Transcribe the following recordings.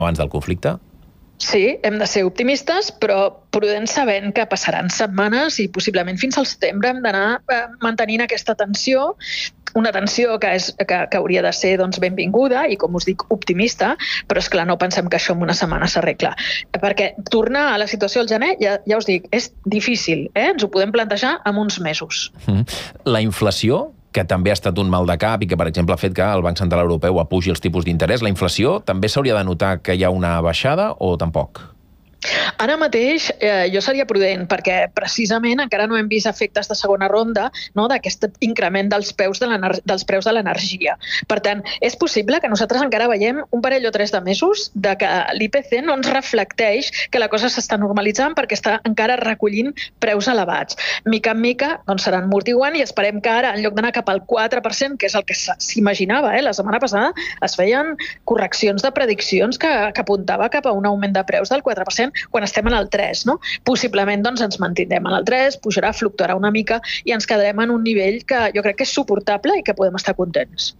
abans del conflicte? Sí, hem de ser optimistes, però prudents sabent que passaran setmanes i possiblement fins al setembre hem d'anar mantenint aquesta tensió, una tensió que hauria de ser benvinguda i, com us dic, optimista, però és clar, no pensem que això en una setmana s'arregla. Perquè tornar a la situació al gener, ja us dic, és difícil, ens ho podem plantejar en uns mesos. La inflació, que també ha estat un mal de cap i que, per exemple, ha fet que el Banc Central Europeu apugi els tipus d'interès, la inflació també s'hauria de notar que hi ha una baixada o tampoc? Ara mateix jo seria prudent perquè precisament encara no hem vist efectes de segona ronda d'aquest increment dels preus de l'energia. Per tant, és possible que nosaltres encara veiem un parell o 3 de mesos de que l'IPC no ens reflecteix que la cosa s'està normalitzant perquè està encara recollint preus elevats. Mica en mica seran amortiguant i esperem que ara, en lloc d'anar cap al 4%, que és el que s'imaginava, la setmana passada es feien correccions de prediccions que apuntava cap a un augment de preus del 4%, quan estem en el 3, no? Possiblement ens mantindrem en el 3, pujarà, fluctuarà una mica i ens quedarem en un nivell que jo crec que és suportable i que podem estar contents.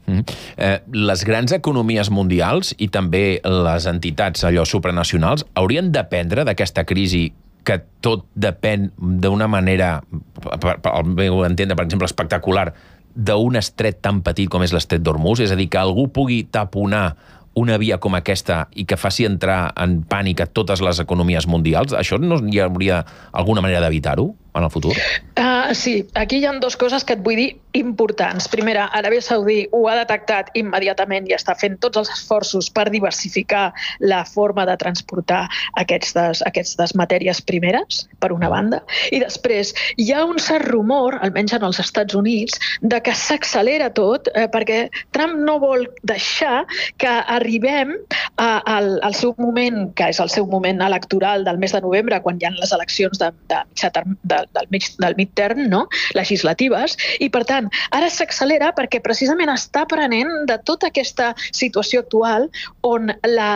Les grans economies mundials i també les entitats supranacionals haurien d'aprendre d'aquesta crisi que tot depèn d'una manera, al meu entendre, per exemple, espectacular, d'un estret tan petit com és l'estret d'Hormuz, és a dir, que algú pugui taponar una via com aquesta i que faci entrar en pànic a totes les economies mundials, això no hi hauria alguna manera d'evitar-ho en el futur? Sí, aquí hi ha 2 coses que et vull dir importants. Primera, Aràbia Saudí ho ha detectat immediatament i està fent tots els esforços per diversificar la forma de transportar aquestes matèries primeres, per una banda. I després, hi ha un cert rumor, almenys en els Estats Units, de que s'accelera tot perquè Trump no vol deixar que arribem al seu moment, que és el seu moment electoral del mes de novembre, quan hi ha les eleccions del midterm, legislatives, i per tant, ara s'accelera perquè precisament està aprenent de tota aquesta situació actual on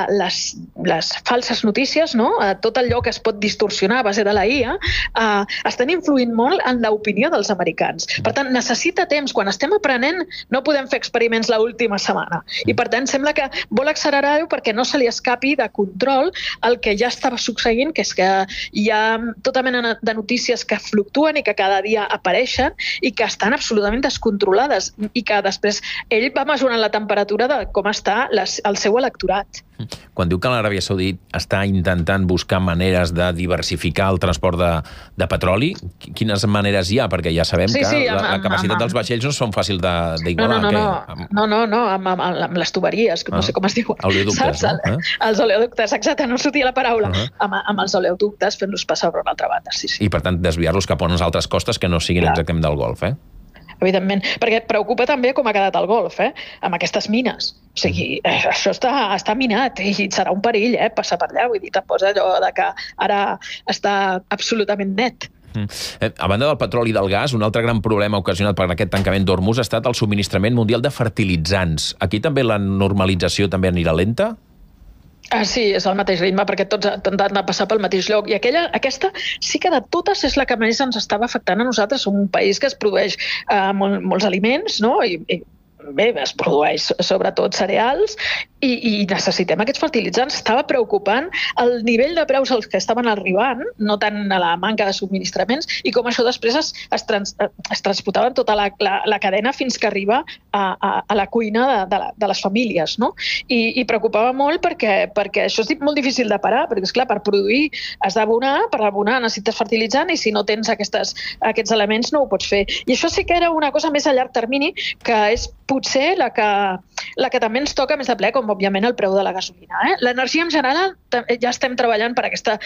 les falses notícies, tot allò que es pot distorsionar a base de la IA, estan influint molt en l'opinió dels americans. Per tant, necessita temps. Quan estem aprenent, no podem fer experiments l'última setmana. I per tant, sembla que vol accelerar-ho perquè no se li escapi de control el que ja estava succeint, que és que hi ha tota mena de notícies que fluctuen i que cada dia apareixen i que estan absolutament descontrolades i que després ell va mesurant la temperatura de com està el seu electorat. Quan diu que l'Aràbia Saudita està intentant buscar maneres de diversificar el transport de petroli, quines maneres hi ha? Perquè ja sabem que la capacitat dels vaixells no són fàcils d'igualar. No, amb les tuberies, no sé com es diu. Oleoductes, no? Els oleoductes, exacte, no sortia la paraula. Amb els oleoductes fent-los passar per una altra banda, sí. I per tant desviar-los cap a unes altres costes que no siguin exactament del Golf, Evidentment, perquè et preocupa també com ha quedat el Golf, amb aquestes mines. O sigui, això està minat i serà un perill, passar per allà. Vull dir, te'n posa allò de que ara està absolutament net. A banda del petroli i del gas, un altre gran problema ocasionat per aquest tancament d'Hormuz ha estat el subministrament mundial de fertilitzants. Aquí també la normalització també anirà lenta? Sí, és el mateix ritme, perquè tots han de passar pel mateix lloc. I aquesta sí que de totes és la que més ens estava afectant a nosaltres. Som un país que es produeix molts aliments, no? I bé, es produeix sobretot cereals i necessitem aquests fertilitzants. Estava preocupant el nivell de preus als que estaven arribant, no tant a la manca de subministraments, i com això després es transportava tota la cadena fins que arriba a la cuina de les famílies, no? I preocupava molt perquè això és molt difícil de parar, perquè, esclar, per produir has d'abonar, per abonar necessites fertilitzant, i si no tens aquests elements no ho pots fer. I això sí que era una cosa més a llarg termini, que és potser la que també ens toca més de ple, com òbviament el preu de la gasolina. L'energia en general ja estem treballant per aquestes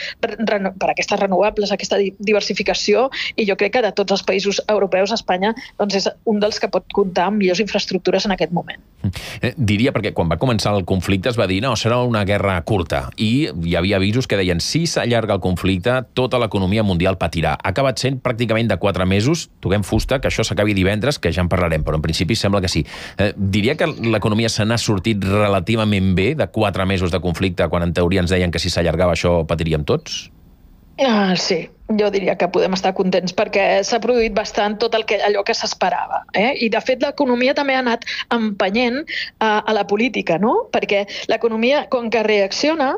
renovables, aquesta diversificació, i jo crec que de tots els països europeus, Espanya és un dels que pot comptar amb millors infraestructures en aquest moment. Diria, perquè quan va començar el conflicte es va dir no, serà una guerra curta, i hi havia avisos que deien si s'allarga el conflicte tota l'economia mundial patirà. Ha acabat sent pràcticament de 4 mesos, toquem fusta, que això s'acabi divendres, que ja en parlarem, però en principi sembla que sí. Diria que l'economia se n'ha sortit relativament bé de 4 mesos de conflicte, quan en teoria ens deien que si s'allargava això patiríem tots? Sí, jo diria que podem estar contents perquè s'ha produït bastant tot allò que s'esperava. I, de fet, l'economia també ha anat empenyent a la política, no? Perquè l'economia, com que reacciona,